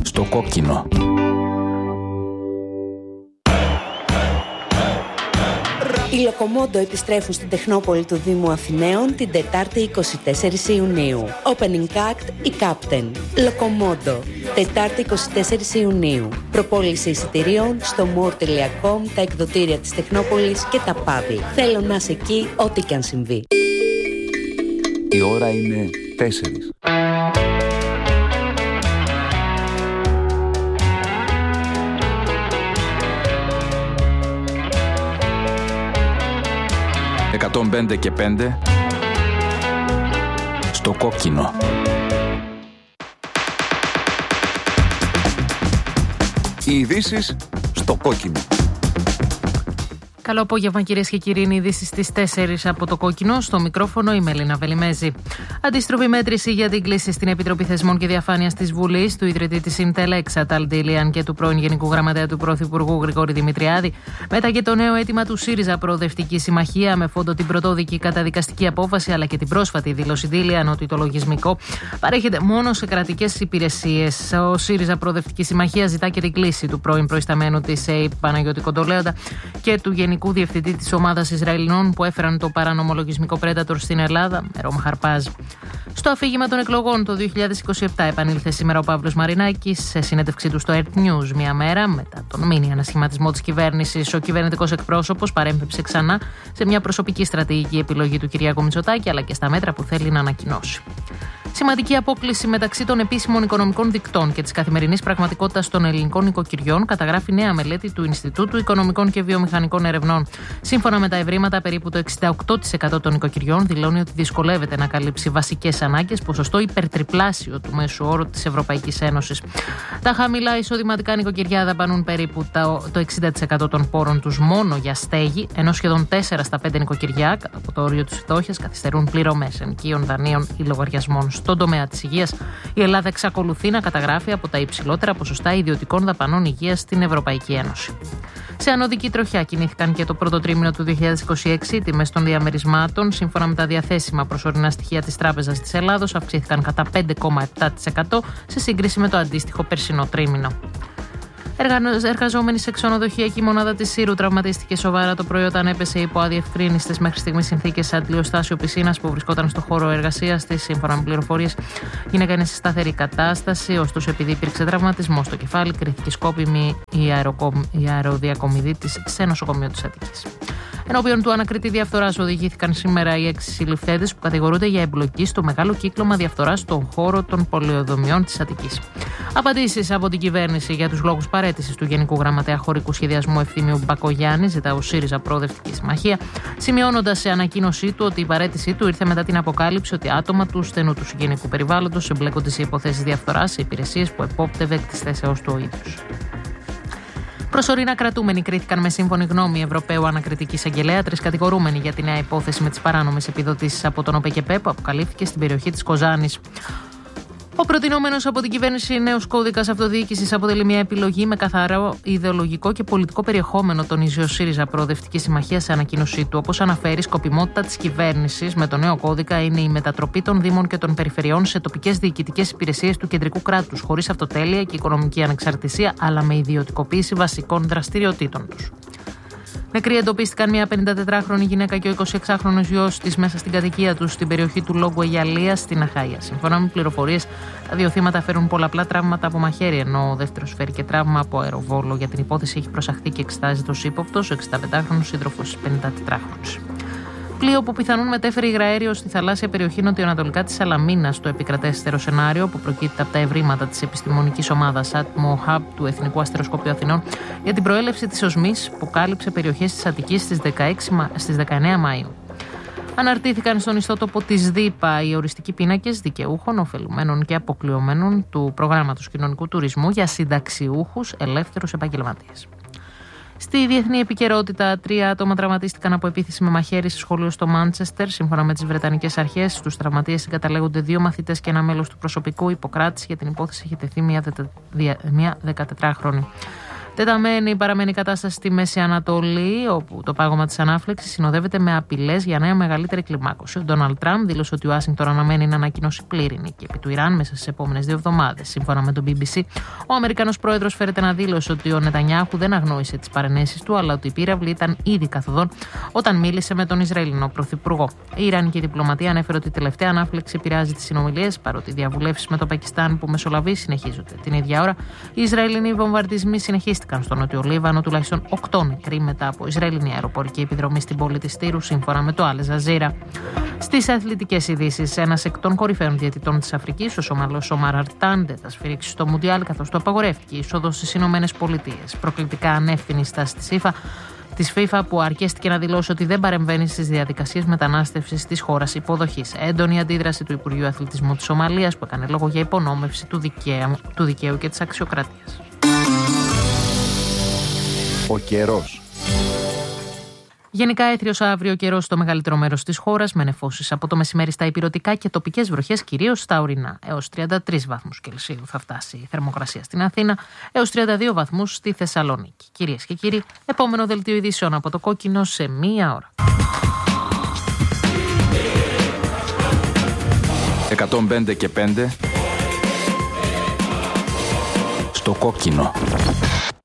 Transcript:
Στο κόκκινο. Οι Λοκομόντο επιστρέφουν στην Τεχνόπολη του Δήμου Αθηναίων την Τετάρτη 24 Ιουνίου. Opening act η Captain. Λοκομόντο. Τετάρτη 24 Ιουνίου. Προπόληση εισιτηρίων στο more.com, τα εκδοτήρια της Τεχνόπολης και τα πάβη. Θέλω να είσαι εκεί ό,τι και αν συμβεί. Η ώρα είναι 4. «105 και 5» στο κόκκινο. Οι ειδήσεις στο κόκκινο. Καλό απόγευμα, κυρίες και κύριοι. Είναι ειδήσεις στις 4 από το κόκκινο. Στο μικρόφωνο η Μελίνα Βελιμέζη. Αντίστροφη μέτρηση για την κλήση στην Επιτροπή Θεσμών και Διαφάνειας της Βουλής, του ιδρυτή της Συντελέξα Ταλντήλιαν και του πρώην Γενικού Γραμματέα του Πρωθυπουργού Γρηγόρη Δημητριάδη, μετά και το νέο αίτημα του ΣΥΡΙΖΑ Προοδευτική Συμμαχία, με φόντο την πρωτόδικη καταδικαστική απόφαση αλλά και την πρόσφατη δήλωση Ντήλιαν ότι το λογισμικό παρέχεται μόνο σε κρατικές υπηρεσίες. Ο ΣΥΡΙΖΑ Προοδευτική Συμμαχία ζητά και την κλήση του πρώην προϊσταμένου της ΕΕΠ Παναγιώτη Κοντολέοντα και του Γενικού Διευθυντή της Ομάδας Ισραηλινών που έφεραν το παράνομο λογισμικό Predator στην Ελλάδα, Ρώμα Χαρπάζ. Στο αφήγημα των εκλογών το 2027 επανήλθε σήμερα ο Παύλος Μαρινάκης σε συνέντευξή του στο Earth News. Μια μέρα μετά τον μίνι ανασχηματισμό της κυβέρνησης, ο κυβερνητικός εκπρόσωπος παρέμβεψε ξανά σε μια προσωπική στρατηγική επιλογή του Κυριάκου Μητσοτάκη αλλά και στα μέτρα που θέλει να ανακοινώσει. Σημαντική απόκλιση μεταξύ των επίσημων οικονομικών δικτών και της καθημερινής πραγματικότητας των ελληνικών νοικοκυριών καταγράφει νέα μελέτη του Ινστιτούτου Οικονομικών και Βιομηχανικών Ερευνών. Σύμφωνα με τα ευρήματα, περίπου το 68% των νοικοκυριών δηλώνει ότι δυσκολεύεται να καλύψει βασικές ανάγκες, ποσοστό υπερτριπλάσιο του μέσου όρου της Ευρωπαϊκής Ένωσης. Τα χαμηλά εισοδηματικά νοικοκυριά δαπανούν περίπου το 60% των πόρων τους μόνο για στέγη, ενώ σχεδόν 4 στα 5 νοικοκυριά, κατά από το όριο της φτώχειας, καθυστερούν πληρωμές ενοικίων, δανείων ή λογαριασμών. Στον τομέα της υγείας, η Ελλάδα εξακολουθεί να καταγράφει από τα υψηλότερα ποσοστά ιδιωτικών δαπανών υγείας στην Ευρωπαϊκή Ένωση. Σε ανωδική τροχιά κινήθηκαν και το πρώτο τρίμηνο του 2026. Οι τιμές των διαμερισμάτων, σύμφωνα με τα διαθέσιμα προσωρινά στοιχεία της Τράπεζας της Ελλάδος, αυξήθηκαν κατά 5,7% σε σύγκριση με το αντίστοιχο περσινό τρίμηνο. Εργαζόμενοι σε ξενοδοχειακή μονάδα της Σύρου τραυματίστηκε σοβαρά το πρωί όταν έπεσε υπό αδιευκρίνιστες μέχρι στιγμής συνθήκες σε αντλιοστάσιο πισίνας που βρισκόταν στο χώρο εργασίας της. Σύμφωνα με πληροφορίες, η γυναίκα είναι σε σταθερή κατάσταση, ωστόσο επειδή υπήρξε τραυματισμό στο κεφάλι, κρίθηκε σκόπιμη η αεροδιακομιδή της σε νοσοκομείο της Αττικής. Ενώπιον του ανακριτή διαφθοράς οδηγήθηκαν σήμερα οι 6 συλληφθέντες που κατηγορούνται για εμπλοκή στο μεγάλο κύκλωμα διαφθοράς στον χώρο των πολεοδομιών της Αττικής. Απαντήσεις από την κυβέρνηση για τους λόγους παραίτησης του Γενικού Γραμματέα Χωρικού Σχεδιασμού Ευθύμιου Μπακογιάννη, ζητά ο ΣΥΡΙΖΑ Προοδευτική Συμμαχία, σημειώνοντας σε ανακοίνωσή του ότι η παραίτησή του ήρθε μετά την αποκάλυψη ότι άτομα του στενού του συγγενικού περιβάλλοντος εμπλέκονται σε υποθέσεις διαφθοράς σε υπηρεσίες που επόπτευε εκ της θέσεως του ο ίδιος. Προσωρινά κρατούμενοι κρίθηκαν με σύμφωνη γνώμη Ευρωπαίου Ανακριτική Εισαγγελέα 3 κατηγορούμενοι για τη νέα υπόθεση με τις παράνομες επιδοτήσεις από τον ΟΠΕΚΕΠΕ που αποκαλύφθηκε στην περιοχή της Κοζάνης. Ο προτινόμενος από την κυβέρνηση νέος κώδικας αυτοδιοίκησης αποτελεί μια επιλογή με καθαρό ιδεολογικό και πολιτικό περιεχόμενο, τονίζει ο ΣΥΡΙΖΑ Προοδευτική Συμμαχία σε ανακοίνωσή του. Όπως αναφέρει, η σκοπιμότητα της κυβέρνησης με το νέο κώδικα είναι η μετατροπή των Δήμων και των Περιφερειών σε τοπικές διοικητικές υπηρεσίες του κεντρικού κράτους, χωρίς αυτοτέλεια και οικονομική ανεξαρτησία, αλλά με ιδιωτικοποίηση βασικών δραστηριοτήτων τους. Νεκροί εντοπίστηκαν μια 54χρονη γυναίκα και ο 26χρονος γιος της μέσα στην κατοικία τους στην περιοχή του Λόγκου Αιγιαλίας στην Αχάια. Σύμφωνα με πληροφορίες, τα δύο θύματα φέρουν πολλαπλά τραύματα από μαχαίρι, ενώ ο δεύτερος φέρει και τραύμα από αεροβόλο. Για την υπόθεση έχει προσαχθεί και εξετάζεται ως ύποπτος ο 65χρονος σύντροφος της 54χρονης. Πλοίο που πιθανόν μετέφερε υγραέριο στη θαλάσσια περιοχή νοτιοανατολικά της Σαλαμίνας, το επικρατέστερο σενάριο που προκύπτει από τα ευρήματα της επιστημονικής ομάδας Atmo Hub του Εθνικού Αστεροσκοπείου Αθηνών για την προέλευση της οσμής που κάλυψε περιοχές της Αττικής στις 19 Μαΐου. Αναρτήθηκαν στον ιστότοπο της ΔΥΠΑ οι οριστικοί πίνακες δικαιούχων, ωφελουμένων και αποκλειωμένων του προγράμματος κοινωνικού τουρισμού για συνταξιούχους ελεύθερους επαγγελματίες. Στη διεθνή επικαιρότητα, 3 άτομα τραυματίστηκαν από επίθεση με μαχαίρι σε σχολείο στο Μάντσεστερ. Σύμφωνα με τις Βρετανικές αρχές, στους τραυματίες συγκαταλέγονται 2 μαθητές και ένα μέλος του προσωπικού. Υποκράτηση για την υπόθεση έχει τεθεί μια 14χρονη. Τεταμένη παραμένει η κατάσταση στη Μέση Ανατολή, όπου το πάγωμα της ανάφλεξης συνοδεύεται με απειλές για νέα μεγαλύτερη κλιμάκωση. Ο Ντόναλντ Τραμπ δήλωσε ότι η Ουάσιγκτον αναμένει να ανακοινώσει πλήρη νίκη επί του Ιράν μέσα στις επόμενες 2 εβδομάδες. Σύμφωνα με τον BBC, ο Αμερικανός πρόεδρος φέρεται να δήλωσε ότι ο Νετανιάχου δεν αγνόησε τις παρενέσεις του, αλλά ότι η πύραυλη ήταν ήδη καθοδόν όταν μίλησε με τον Ισραηλινό πρωθυπουργό. Η Ιρανική διπλωματία ανέφερε ότι η τελευταία ανάφλεξη επηρεάζει τις συνομιλίες, παρότι οι διαβουλεύσεις με το Πακιστάν που μεσολαβεί συνεχίζονται. Την ίδια ώρα, οι Ισραηλινοί βομβαρδισμοί συνεχίστηκαν στο νότιο Λίβανο, τουλάχιστον 8 νεκροί μετά από Ισραηλινή αεροπορική επιδρομή στην πόλη της Τύρου, σύμφωνα με το Αλ Τζαζίρα. Στις αθλητικές ειδήσεις, ένας εκ των κορυφαίων διαιτητών της Αφρικής, ο Σομαλός Ομάρ Αρτάν, δεν θα σφυρίξει στο Μουντιάλ, καθώς του απαγορεύτηκε η είσοδος στις Ηνωμένες Πολιτείες. Προκλητικά ανεύθυνη στάση της FIFA που αρκέστηκε να δηλώσει ότι δεν παρεμβαίνει στις διαδικασίες μετανάστευσης της χώρας υποδοχής. Έντονη αντίδραση του Υπουργείου Αθλητισμού της Σομαλίας, που έκανε λόγο για υπονόμευση του δικαίου και της αξιοκρατίας. Ο καιρός. Γενικά έθριος αύριο καιρός στο μεγαλύτερο μέρος της χώρας, με νεφώσεις από το μεσημέρι στα ηπειρωτικά και τοπικές βροχές κυρίως στα ορεινά. Έως 33 βαθμούς Κελσίου θα φτάσει η θερμοκρασία στην Αθήνα, έως 32 βαθμούς στη Θεσσαλονίκη. Κυρίες και κύριοι, επόμενο δελτίο ειδήσεων από το Κόκκινο σε 1 ώρα. 105 και 5 στο Κόκκινο.